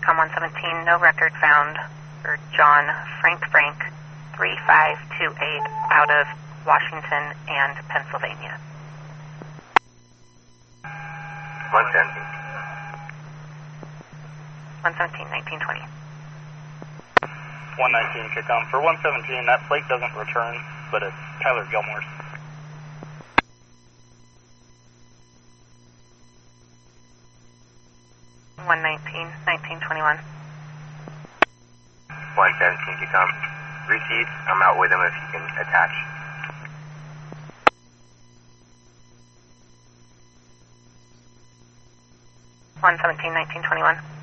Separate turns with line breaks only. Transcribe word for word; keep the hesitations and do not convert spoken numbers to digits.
TRACOM one seventeen, no record found for John Frank Frank, three five two eight, out of Washington and Pennsylvania.
one seventeen.
one seventeen, nineteen twenty.
one nineteen, TRACOM. For one seventeen, that plate doesn't return, but it's Tyler Gilmore's.
one nineteen, nineteen twenty-one.
one seventeen, TRACOM. Received. I'm out with him if you can attach.
one seventeen, nineteen twenty-one.